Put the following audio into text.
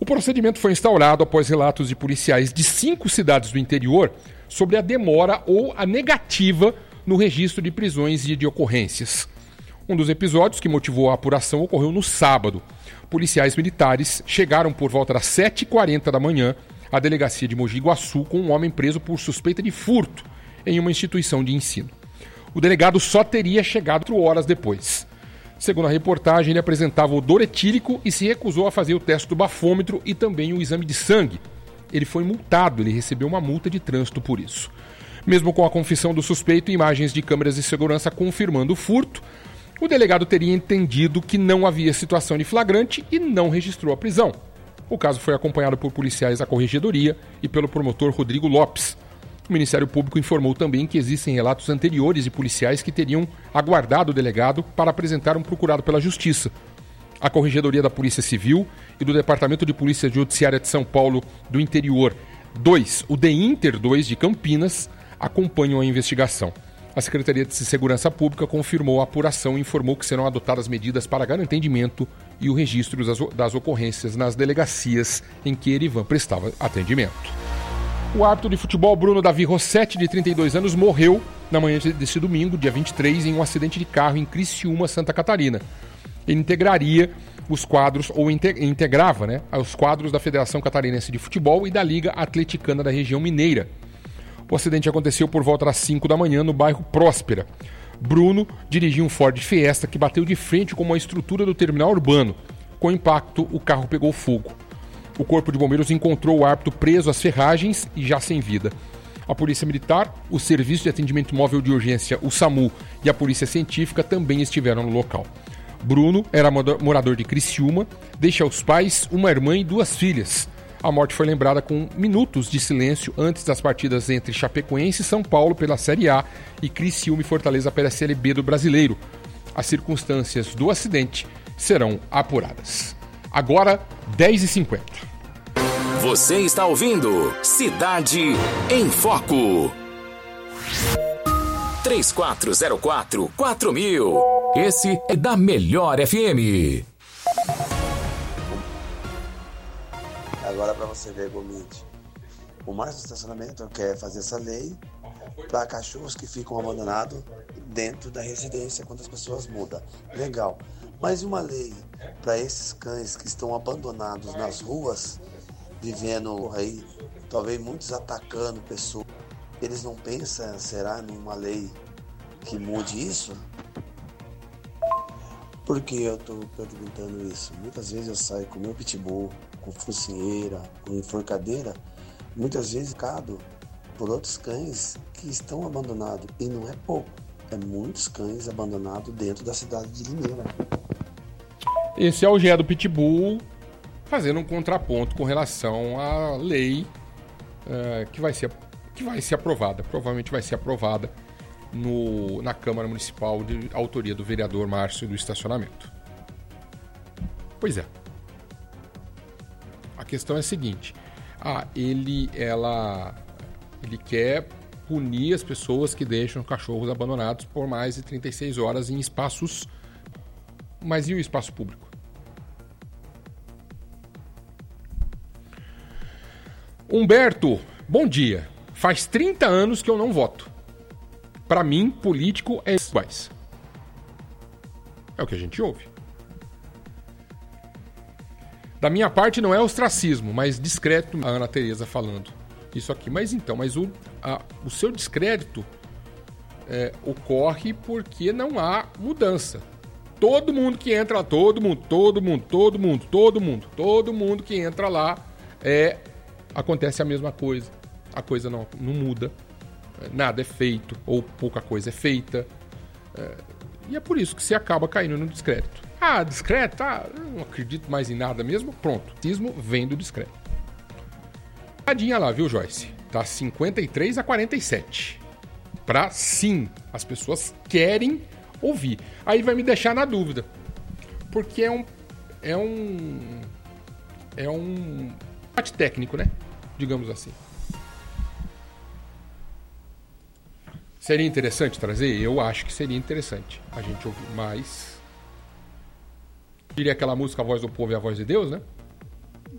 procedimento foi instaurado após relatos de policiais de 5 cidades do interior sobre a demora ou a negativa no registro de prisões e de ocorrências. Um dos episódios que motivou a apuração ocorreu no sábado. Policiais militares chegaram por volta das 7h40 da manhã à delegacia de Mogi Guaçu com um homem preso por suspeita de furto em uma instituição de ensino. O delegado só teria chegado 4 horas depois. Segundo a reportagem, ele apresentava odor etílico e se recusou a fazer o teste do bafômetro e também o exame de sangue. Ele foi multado, ele recebeu uma multa de trânsito por isso. Mesmo com a confissão do suspeito e imagens de câmeras de segurança confirmando o furto, o delegado teria entendido que não havia situação de flagrante e não registrou a prisão. O caso foi acompanhado por policiais da Corregedoria e pelo promotor Rodrigo Lopes. O Ministério Público informou também que existem relatos anteriores de policiais que teriam aguardado o delegado para apresentar um procurado pela Justiça. A Corregedoria da Polícia Civil e do Departamento de Polícia Judiciária de São Paulo do Interior 2, o DEINTER 2 de Campinas, acompanham a investigação. A Secretaria de Segurança Pública confirmou a apuração e informou que serão adotadas medidas para garantir atendimento e o registro das ocorrências nas delegacias em que Erivan prestava atendimento. O árbitro de futebol Bruno Davi Rossetti, de 32 anos, morreu na manhã deste domingo, dia 23, em um acidente de carro em Criciúma, Santa Catarina. Ele integraria os quadros, ou integrava, os quadros da Federação Catarinense de Futebol e da Liga Atleticana da região mineira. O acidente aconteceu por volta das 5 da manhã no bairro Próspera. Bruno dirigia um Ford Fiesta que bateu de frente com uma estrutura do terminal urbano. Com o impacto, o carro pegou fogo. O Corpo de Bombeiros encontrou o árbitro preso às ferragens e já sem vida. A Polícia Militar, o Serviço de Atendimento Móvel de Urgência, o SAMU, e a Polícia Científica também estiveram no local. Bruno era morador de Criciúma, deixa os pais, uma irmã e 2 filhas. A morte foi lembrada com minutos de silêncio antes das partidas entre Chapecoense e São Paulo pela Série A e Criciúma e Fortaleza pela Série B do Brasileiro. As circunstâncias do acidente serão apuradas. Agora, 10h50. Você está ouvindo Cidade em Foco. 3404-4000. Esse é da Melhor FM. Agora para você ver, Gomide, o mais do estacionamento quer fazer essa lei para cachorros que ficam abandonados dentro da residência quando as pessoas mudam. Legal. Mas e uma lei para esses cães que estão abandonados nas ruas, vivendo aí, talvez muitos atacando pessoas? Eles não pensam, será, numa lei que mude isso? Por que eu estou perguntando isso? Muitas vezes eu saio com meu pitbull, com focinheira, com enforcadeira, muitas vezes cado por outros cães que estão abandonados. E não é pouco, é muitos cães abandonados dentro da cidade de Limeira. Esse é o Gé do Pitbull fazendo um contraponto com relação à lei que vai ser aprovada. Provavelmente vai ser aprovada na Câmara Municipal de autoria do vereador Márcio do Estacionamento. Pois é. A questão é a seguinte. Ele quer punir as pessoas que deixam cachorros abandonados por mais de 36 horas em espaços. Mas e o espaço público? Humberto, bom dia. Faz 30 anos que eu não voto. Para mim, político é iguais. É o que a gente ouve. Da minha parte, não é ostracismo, mas descrédito. A Ana Tereza falando isso aqui. Mas o seu descrédito ocorre porque não há mudança. Todo mundo que entra lá, todo mundo que entra lá, acontece a mesma coisa. A coisa não muda, nada é feito, ou pouca coisa é feita. E é por isso que você acaba caindo no descrédito. Descrédito? Eu não acredito mais em nada mesmo. Pronto, o racismo vem do descrédito. Tadinha lá, viu, Joyce? Tá 53-47. Pra sim, as pessoas querem ouvir. Aí vai me deixar na dúvida. Porque é um parte técnico, né? Digamos assim. Seria interessante trazer? Eu acho que seria interessante a gente ouvir mais. Diria aquela música A Voz do Povo e a Voz de Deus, né?